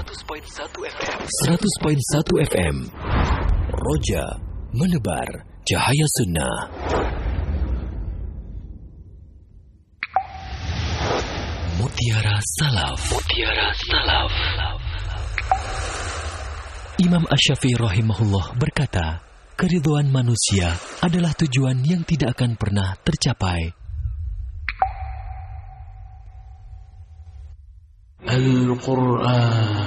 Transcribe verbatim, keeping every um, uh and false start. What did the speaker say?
seratus koma satu F M. Roja menebar cahaya sunnah. Mutiara Salaf. Mutiara Salaf. Imam Asy-Syafi'i rahimahullah berkata, keridhaan manusia adalah tujuan yang tidak akan pernah tercapai. Al-Quran